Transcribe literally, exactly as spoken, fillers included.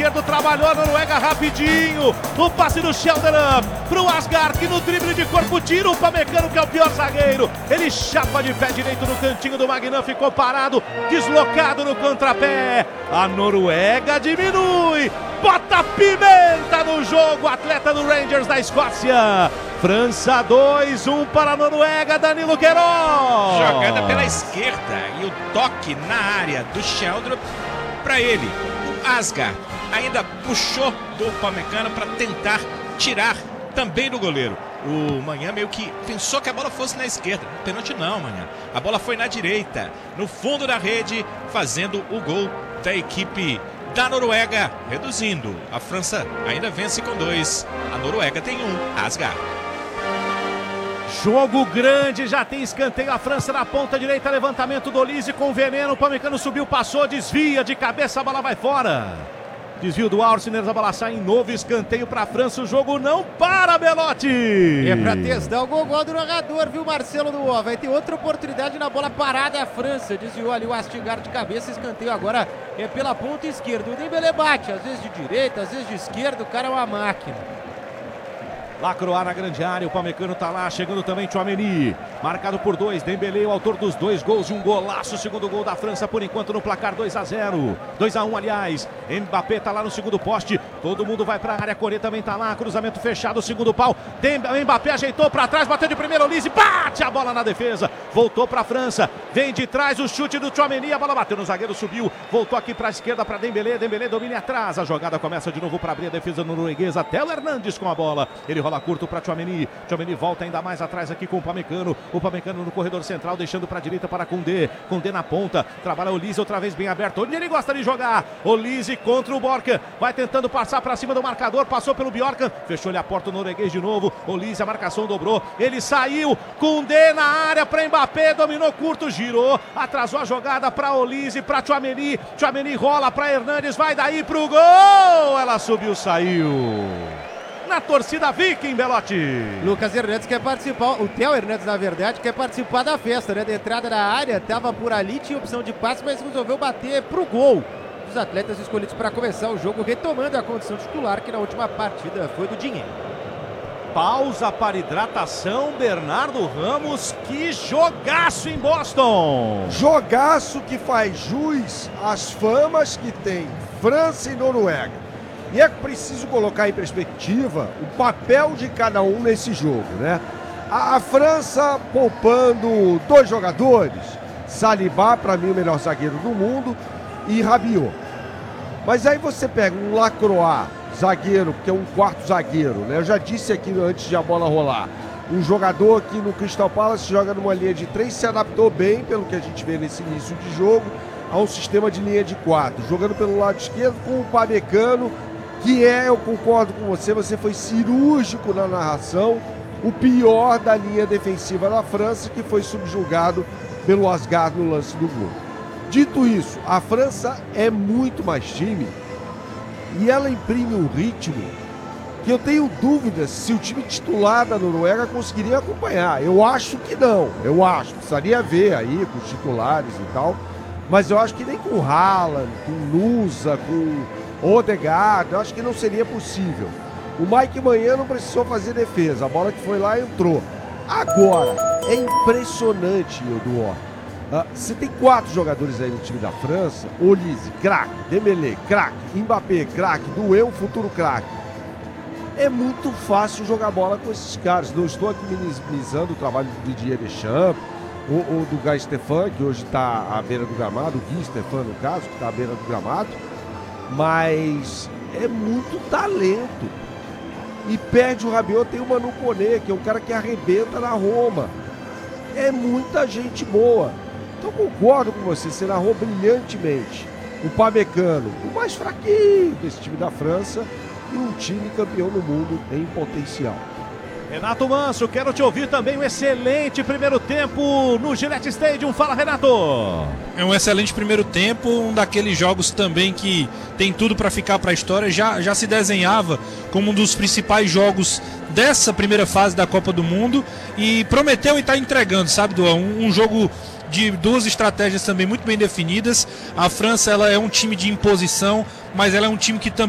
esquerdo, trabalhou a Noruega rapidinho. O passe do Schelderup pro Asgard, que no drible de corpo tira o Upamecano, que é o pior zagueiro. Ele chapa de pé direito no cantinho do Magnan, ficou parado, deslocado no contrapé. A Noruega diminui, bota pimenta no jogo, atleta do Rangers da Escócia. França dois, um para a Noruega, Danilo Queiroz. Jogada pela esquerda e o toque na área do Schelderup para ele. O Asgard ainda puxou do Upamecano para tentar tirar também do goleiro. O Manhã meio que pensou que a bola fosse na esquerda. Pênalti não, Manhã. A bola foi na direita, no fundo da rede, fazendo o gol da equipe da Noruega, reduzindo. A França ainda vence com dois. A Noruega tem um. Asgard. Jogo grande, já tem escanteio, a França na ponta direita, levantamento do Olise com veneno, o Upamecano subiu, passou, desvia de cabeça, a bola vai fora. Desvio do Arsenal, a bola sai em novo escanteio para a França, o jogo não para, Belotti. É para testar o gol do narrador, viu, Marcelo do O. Vai ter outra oportunidade na bola parada, a França desviou ali o Asgard de cabeça, escanteio agora é pela ponta esquerda. O Dembélé bate, às vezes de direita, às vezes de esquerda, o cara é uma máquina. Lacroix na grande área, o Upamecano tá lá, chegando também Tchouaméni, marcado por dois, Dembélé, o autor dos dois gols e um golaço, segundo gol da França por enquanto no placar dois a zero, dois a um aliás, Mbappé tá lá no segundo poste, todo mundo vai pra área, Coré também tá lá, cruzamento fechado, segundo pau, Mbappé ajeitou pra trás, bateu de primeiro, Olise, bate a bola na defesa, voltou pra França, vem de trás o chute do Tchouaméni, a bola bateu no zagueiro, subiu, voltou aqui pra esquerda pra Dembélé, Dembélé domina atrás, a jogada começa de novo pra abrir a defesa norueguesa, até o Hernandes com a bola, ele rola curto para Tchouaméni, Tchouaméni volta ainda mais atrás aqui com o Upamecano, o Upamecano no corredor central, deixando para a direita para Koundé, Koundé na ponta, trabalha o Olise outra vez bem aberto, onde ele gosta de jogar, Olise contra o Bjorkan, vai tentando passar para cima do marcador, passou pelo Bjorkan, fechou-lhe a porta o norueguês de novo, Olise, a marcação dobrou, ele saiu, Koundé na área para Mbappé, dominou curto, girou, atrasou a jogada para Olise, para Tchouaméni, Tchouaméni rola para Hernandes, vai daí pro gol, ela subiu, saiu. Na torcida Viking, Belotti. Lucas Hernandes quer participar, o Theo Hernandes na verdade quer participar da festa, né, da entrada na área, tava por ali, tinha opção de passe, mas resolveu bater pro gol. Os atletas escolhidos para começar o jogo, retomando a condição titular que na última partida foi do Dinheiro. Pausa para hidratação, Bernardo Ramos, que jogaço em Boston. Jogaço que faz jus às famas que tem França e Noruega. E é preciso colocar em perspectiva o papel de cada um nesse jogo, né? A, a França poupando dois jogadores, Saliba, para mim o melhor zagueiro do mundo, e Rabiot. Mas aí você pega um Lacroix, zagueiro, que é um quarto zagueiro, né? Eu já disse aqui antes de a bola rolar, um jogador que no Crystal Palace joga numa linha de três, se adaptou bem, pelo que a gente vê nesse início de jogo, a um sistema de linha de quatro, jogando pelo lado esquerdo com o Upamecano, que é, eu concordo com você, você foi cirúrgico na narração, o pior da linha defensiva da França, que foi subjugado pelo Asgard no lance do gol. Dito isso, a França é muito mais time e ela imprime um ritmo que eu tenho dúvidas se o time titular da Noruega conseguiria acompanhar. Eu acho que não, eu acho, precisaria ver aí com os titulares e tal, mas eu acho que nem com Haaland, com Nusa, com Odegaard, eu acho que não seria possível. O Mike Maignan não precisou fazer defesa, a bola que foi lá entrou. Agora, é impressionante, Eduardo. Uh, você tem quatro jogadores aí no time da França, Olise, craque, Dembélé, craque, Mbappé, craque, Doué, um futuro craque. É muito fácil jogar bola com esses caras. Não estou aqui minimizando o trabalho do Didier Deschamps, ou, ou do Guy Stefan, que hoje está à beira do gramado, o Guy Stefan no caso, que está à beira do gramado. Mas é muito talento. E perde o Rabiot, tem o Manu Koné, que é um cara que arrebenta na Roma. É muita gente boa. Então concordo com você, você narrou brilhantemente. O Upamecano, o mais fraquinho desse time da França, e um time campeão do mundo em potencial. Renato Manso, quero te ouvir também, um excelente primeiro tempo no Gillette Stadium. Fala, Renato! É um excelente primeiro tempo, um daqueles jogos também que tem tudo para ficar para a história. Já, já se desenhava como um dos principais jogos dessa primeira fase da Copa do Mundo e prometeu e está entregando, sabe, Duan? Um, um jogo de duas estratégias também muito bem definidas. A França, ela é um time de imposição, mas ela é um time que também